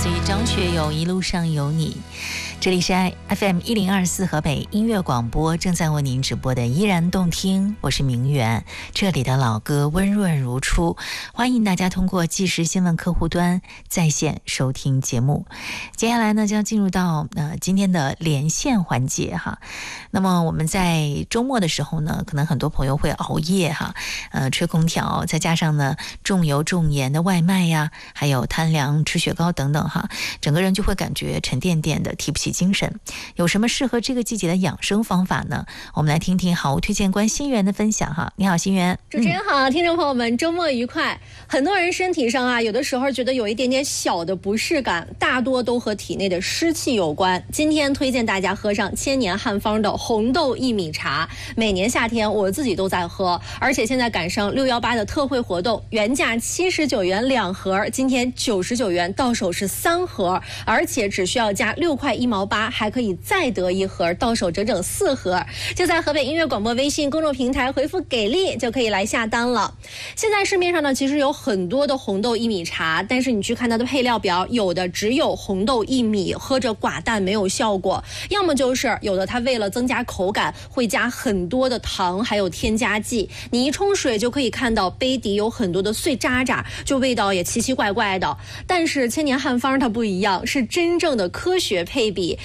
自于张学友《一路上有你》。这里是 FM 1024河北音乐广播，正在为您直播的依然动听，我是明媛。这里的老歌温润如初，欢迎大家通过即时新闻客户端在线收听节目。接下来呢，将进入到今天的连线环节哈。那么我们在周末的时候呢，可能很多朋友会熬夜哈，吹空调，再加上呢重油重盐的外卖呀，还有贪凉吃雪糕等等哈，整个人就会感觉沉甸甸的，提不起精神。有什么适合这个季节的养生方法呢？我们来听听好物推荐官心源的分享哈。你好，心源。 主持人好，听众朋友们，周末愉快。很多人身体上有的时候觉得有一点点小的不适感，大多都和体内的湿气有关。今天推荐大家喝上千年汉方的红豆薏米茶，每年夏天我自己都在喝，而且现在赶上618的特惠活动，原价79元2盒，今天99元到手是3盒，而且只需要加6块1毛8，还可以再得1盒，到手整整4盒。就在河北音乐广播微信公众平台回复给力就可以来下单了。现在市面上呢其实有很多的红豆薏米茶，但是你去看它的配料表，有的只有红豆薏米，喝着寡淡没有效果，要么就是有的它为了增加口感会加很多的糖还有添加剂，你一冲水就可以看到杯底有很多的碎渣渣，就味道也奇奇怪怪的。但是千年汉方它不一样，是真正的科学配比，